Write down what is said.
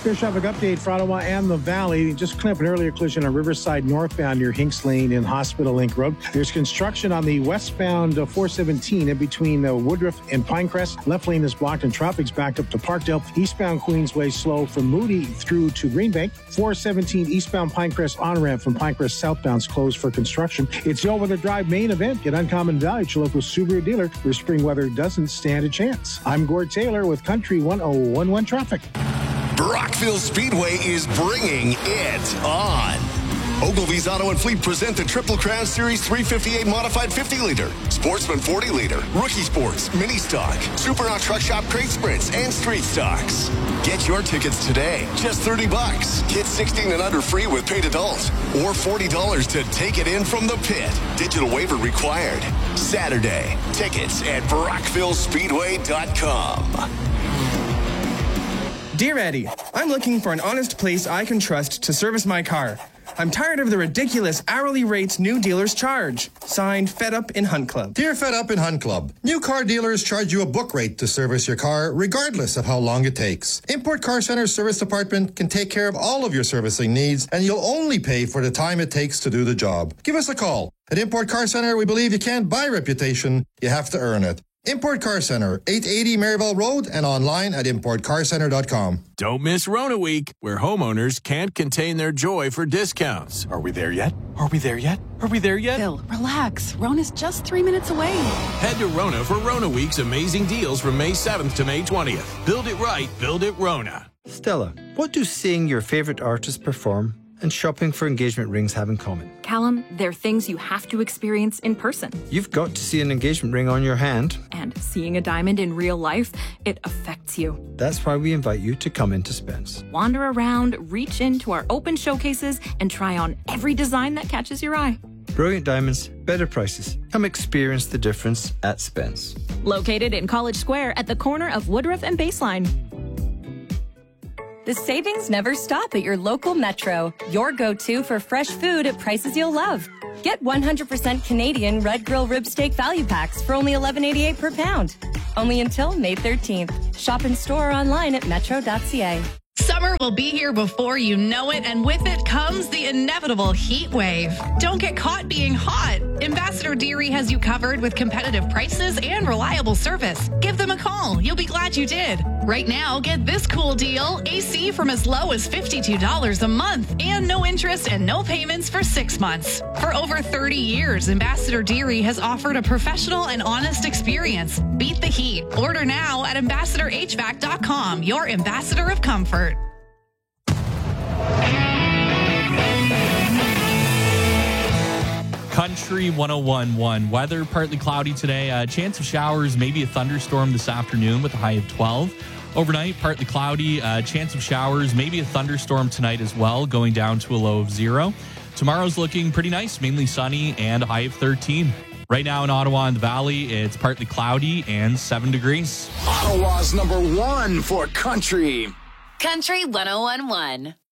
Here's traffic update for Ottawa and the Valley. Just clean up an earlier collision on Riverside northbound near Hinks Lane in Hospital Link Road. There's construction on the westbound 417 in between Woodruff and Pinecrest. Left lane is blocked and traffic's backed up to Parkdale. Eastbound Queensway slow from Moody through to Greenbank. 417 eastbound Pinecrest on-ramp from Pinecrest southbound is closed for construction. It's the All-Weather Drive main event at Uncommon Valley, your local Subaru dealer, where spring weather doesn't stand a chance. I'm Gord Taylor with Country 1011 Traffic. Brockville Speedway is bringing it on. Ogilvy's Auto and Fleet present the Triple Crown Series 358 Modified 50-liter, Sportsman 40-liter, Rookie Sports, Mini Stock, Supernaut Truck Shop Crate Sprints, and Street Stocks. Get your tickets today. Just $30. Kids 16 and under free with paid adults. Or $40 to take it in from the pit. Digital waiver required. Saturday. Tickets at BrockvilleSpeedway.com. Dear Eddie, I'm looking for an honest place I can trust to service my car. I'm tired of the ridiculous hourly rates new dealers charge. Signed, Fed Up in Hunt Club. Dear Fed Up in Hunt Club, new car dealers charge you a book rate to service your car, regardless of how long it takes. Import Car Center's service department can take care of all of your servicing needs, and you'll only pay for the time it takes to do the job. Give us a call. At Import Car Center, we believe you can't buy reputation, you have to earn it. Import Car Center, 880 Maryville Road, and online at importcarcenter.com. Don't miss Rona Week, where homeowners can't contain their joy for discounts. Are we there yet? Are we there yet? Are we there yet? Bill, relax. Rona's just 3 minutes away. Head to Rona for Rona Week's amazing deals from May 7th to May 20th. Build it right, build it Rona. Stella, what do seeing your favorite artist perform and shopping for engagement rings have in common? Callum, they're things you have to experience in person. You've got to see an engagement ring on your hand. And seeing a diamond in real life, it affects you. That's why we invite you to come into Spence. Wander around, reach into our open showcases, and try on every design that catches your eye. Brilliant diamonds, better prices. Come experience the difference at Spence. Located in College Square at the corner of Woodruff and Baseline. The savings never stop at your local Metro. Your go-to for fresh food at prices you'll love. Get 100% Canadian Red Grill Rib Steak Value Packs for only $11.88 per pound. Only until May 13th. Shop in store or online at metro.ca. Summer will be here before you know it, and with it comes the inevitable heat wave. Don't get caught being hot. Ambassador Deary has you covered with competitive prices and reliable service. Give them a call. You'll be glad you did. Right now, get this cool deal. AC from as low as $52 a month and no interest and no payments for 6 months. For over 30 years, Ambassador Deary has offered a professional and honest experience. Beat the heat. Order now at ambassadorhvac.com, your ambassador of comfort. Country 101.1. Weather partly cloudy today. Chance of showers, maybe a thunderstorm this afternoon with a high of 12. Overnight, partly cloudy. Chance of showers, maybe a thunderstorm tonight as well, going down to a low of 0. Tomorrow's looking pretty nice, mainly sunny and a high of 13. Right now in Ottawa and the Valley, it's partly cloudy and 7 degrees. Ottawa's #1 for country. Country 101.1.